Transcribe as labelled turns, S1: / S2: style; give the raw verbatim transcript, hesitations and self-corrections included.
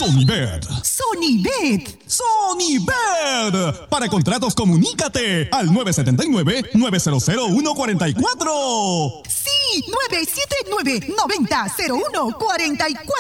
S1: Sonibet.
S2: Sonibet.
S1: Sonibet. Para contratos, comunícate al nueve siete nueve, nueve cero cero, uno cuatro cuatro.
S2: Sí, nueve siete nueve, nueve cero cero uno cuatro cuatro.